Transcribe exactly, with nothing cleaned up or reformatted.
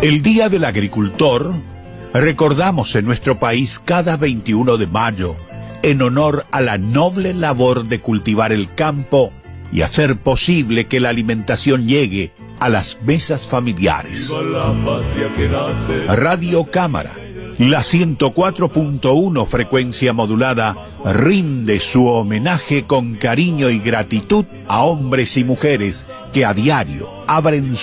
El Día del Agricultor recordamos en nuestro país cada veintiuno de mayo en honor a la noble labor de cultivar el campo y hacer posible que la alimentación llegue a las mesas familiares. Radio Cámara, la ciento cuatro punto uno frecuencia modulada, rinde su homenaje con cariño y gratitud a hombres y mujeres que a diario abren